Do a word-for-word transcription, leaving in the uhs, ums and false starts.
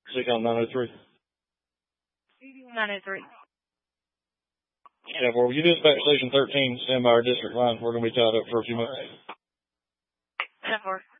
Seacom nine oh three. nine oh three. Yeah, well, you dispatch station thirteen, stand by our district line. We're going to be tied up for a few minutes. ten four.